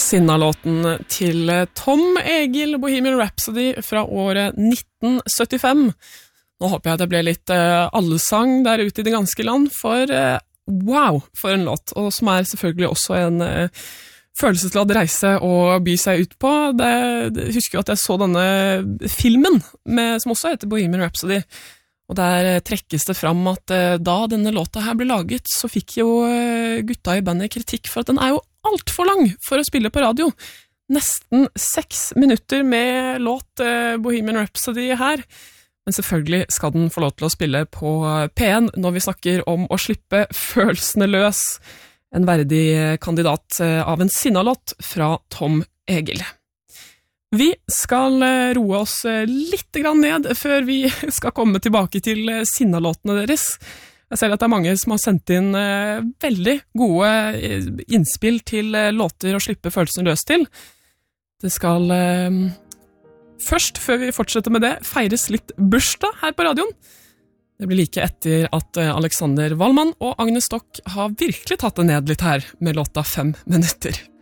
Sinna-låten til Tom Egil, Bohemian Rhapsody fra året 1975. Nå håper jeg det ble litt allesang der ute i det ganske land, for wow, for en låt, og som selvfølgelig også en følelsesladd reise å by seg ut på. Jeg husker jo at jeg så denne filmen, som også heter Bohemian Rhapsody, og der trekkes det fram at da denne låta her ble laget, så fikk jo gutta i bandet kritikk for at den jo alt for lang for å spille på radio. Nesten 6 minutter med låt Bohemian Rhapsody her. Men selvfølgelig skal den få lov til å spille på P1 når vi snakker om å slippe følelsene løs. En verdig kandidat av en Sinna-låt fra Tom Egil. Vi skal roe oss litt grann ned før vi skal komme tilbake til Sinna-låtene deres. Jeg ser at det mange som har sendt inn veldig gode innspill til låter å slippe følelsene løs til. Det skal først, før vi fortsetter med det, feires litt bursdag her på radioen. Det blir like etter at Alexander Wallmann og Agnes Stock har virkelig tatt det ned litt her med låta 5 minutter.